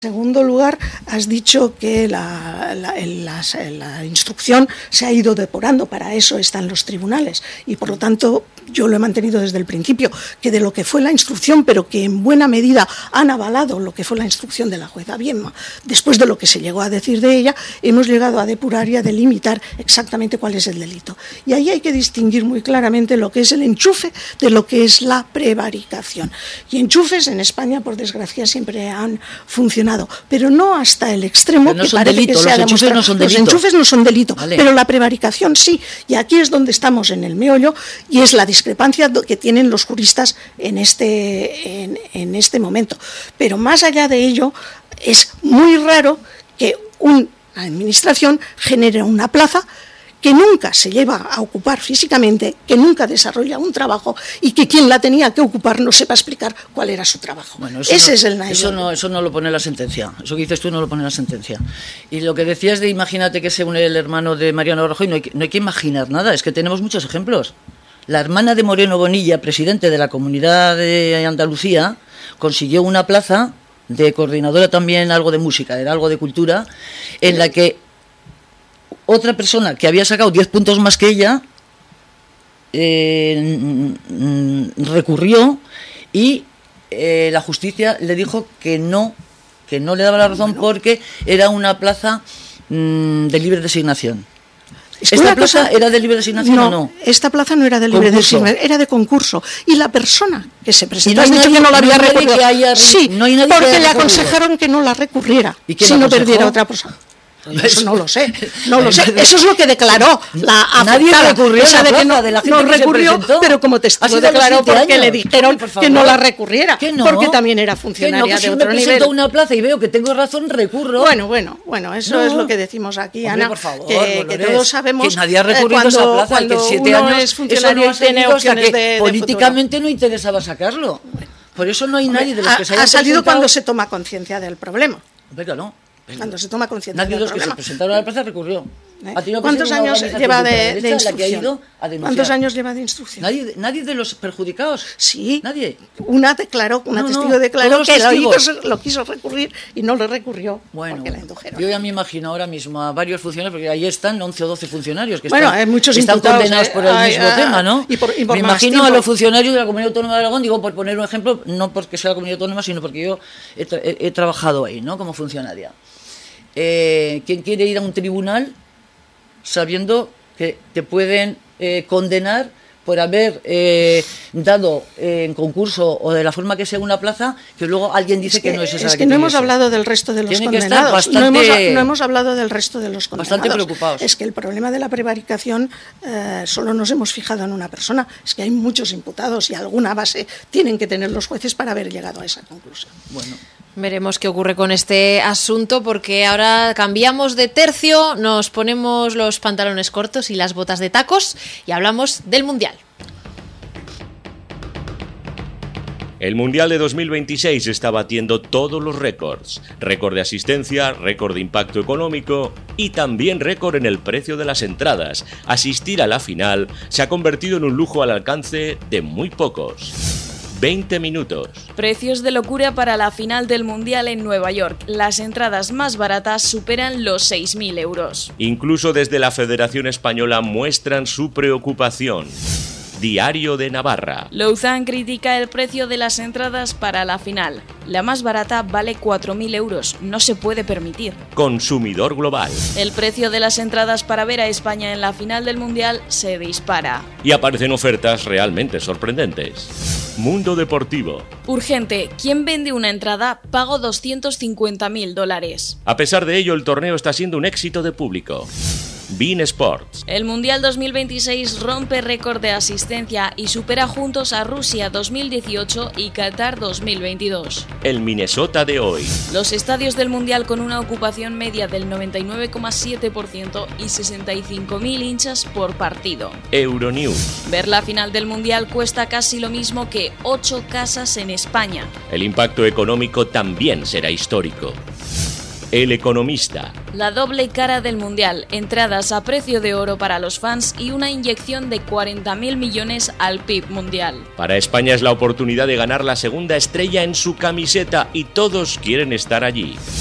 En segundo lugar, has dicho que la instrucción se ha ido depurando, para eso están los tribunales, y por lo tanto yo lo he mantenido desde el principio, que de lo que fue la instrucción, pero que en buena medida han avalado lo que fue la instrucción de la jueza Bienma, después de lo que se llegó a decir de ella, hemos llegado a depurar y a delimitar exactamente cuál es el delito. Y ahí hay que distinguir muy claramente lo que es el enchufe de lo que es la prevaricación. Y enchufes en España, por desgracia, siempre han funcionado, pero no hasta el extremo que parece que se ha demostrado. Los enchufes no son delito, vale, pero la prevaricación sí. Y aquí es donde estamos en el meollo, y es la discrepancia que tienen los juristas en este momento. Pero más allá de ello, es muy raro que una administración genere una plaza que nunca se lleva a ocupar físicamente, que nunca desarrolla un trabajo y que quien la tenía que ocupar no sepa explicar cuál era su trabajo. Bueno, ese es el naivete. Eso no lo pone la sentencia. Eso que dices tú no lo pone la sentencia. Y lo que decías de imagínate que se une el hermano de Mariano Rajoy, no hay que imaginar nada, es que tenemos muchos ejemplos. La hermana de Moreno Bonilla, presidente de la Comunidad de Andalucía, consiguió una plaza de coordinadora también, algo de música, era algo de cultura, en la que otra persona que había sacado 10 puntos más que ella recurrió y la justicia le dijo que no le daba la razón porque era una plaza de libre designación. ¿Esta plaza era de libre designación o no? Esta plaza no era de libre designación, era de concurso. Y la persona que se presentó, has dicho que no la había recurrido. Sí, porque le aconsejaron que no la recurriera si no perdiera otra persona. Eso no lo sé. Eso es lo que declaró la afectada. Nadie recurrió a la plaza de la gente que recurrió, pero como testigo declaró porque le dijeron que no la recurriría, porque también era funcionaria de otro nivel. Si me presento una plaza y veo que tengo razón, recurro. Bueno, eso es lo que decimos aquí, Ana, por favor, que todos sabemos que nadie ha recurrido a esa plaza, que en 7 años es funcionario y tiene opciones de políticamente no interesaba sacarlo. Por eso no hay nadie de los que se haya presentado. Ha salido cuando se toma conciencia del problema. Venga, no. Cuando se toma conciencia nadie de los que se presentaron a la plaza recurrió. ¿Cuántos años lleva de instrucción? ¿Cuántos años lleva de instrucción? Nadie de los perjudicados. Sí. Nadie. Una testigo declaró que lo quiso recurrir y no le recurrió. Bueno, porque la indujeron. Yo ya me imagino ahora mismo a varios funcionarios, porque ahí están 11 o 12 funcionarios que hay muchos están condenados por el mismo tema, ¿no? Y por me imagino a los funcionarios de la Comunidad Autónoma de Aragón, digo, por poner un ejemplo, no porque sea la Comunidad Autónoma, sino porque yo he trabajado ahí, ¿no? Como funcionaria. ¿Quién quiere ir a un tribunal sabiendo que te pueden condenar por haber dado en concurso o de la forma que sea una plaza que luego alguien dice que no es esa? Es que no hemos hablado del resto de los condenados. No hemos hablado del resto de los condenados. Bastante preocupados. Es que el problema de la prevaricación solo nos hemos fijado en una persona. Es que hay muchos imputados y alguna base tienen que tener los jueces para haber llegado a esa conclusión. Bueno. Veremos qué ocurre con este asunto, porque ahora cambiamos de tercio, nos ponemos los pantalones cortos y las botas de tacos y hablamos del Mundial. El Mundial de 2026 está batiendo todos los récords. Récord de asistencia, récord de impacto económico y también récord en el precio de las entradas. Asistir a la final se ha convertido en un lujo al alcance de muy pocos. 20 minutos. Precios de locura para la final del Mundial en Nueva York. Las entradas más baratas superan los 6.000 euros. Incluso desde la Federación Española muestran su preocupación. Diario de Navarra. Louzán critica el precio de las entradas para la final. La más barata vale 4.000 euros. No se puede permitir. Consumidor global. El precio de las entradas para ver a España en la final del Mundial se dispara. Y aparecen ofertas realmente sorprendentes. Mundo deportivo. Urgente. ¿Quién vende una entrada? Pago $250.000. A pesar de ello, el torneo está siendo un éxito de público. beIN Sports. El Mundial 2026 rompe récord de asistencia y supera juntos a Rusia 2018 y Qatar 2022. El Minnesota de hoy. Los estadios del Mundial con una ocupación media del 99,7% y 65.000 hinchas por partido. Euronews. Ver la final del Mundial cuesta casi lo mismo que 8 casas en España. El impacto económico también será histórico. El Economista. La doble cara del Mundial, entradas a precio de oro para los fans y una inyección de 40.000 millones al PIB mundial. Para España es la oportunidad de ganar la segunda estrella en su camiseta y todos quieren estar allí.